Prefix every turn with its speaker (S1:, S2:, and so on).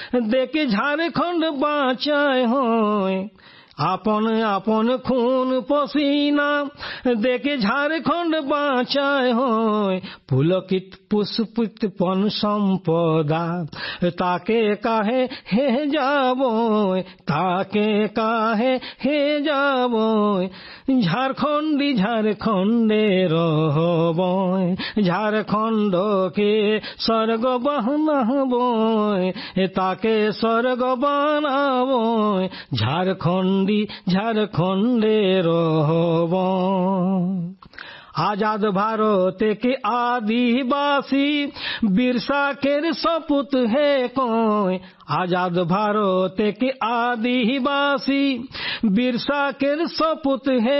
S1: দেখে ঝাড়খণ্ড বাঁচায় হয় আপন আপন খুন পসিনা দেখে ঝাড়খণ্ড বাঁচায় হয় পুলকিত পুষ্পিত পন সম্পদা তাকে কাহে হে যাব তাকে কাহে হে যাব ঝাড়খণ্ডী ঝাড়খণ্ডে রহব ঝাড়খণ্ডকে স্বর্গ বানাব তাকে স্বর্গ বানাব ঝাড়খণ্ডী ঝাড়খণ্ডে রহব आजाद भारत के आदिवासी बिरसा केर सपूत है कोई आजाद भारत के आदिवासी बिरसा केर सपूत है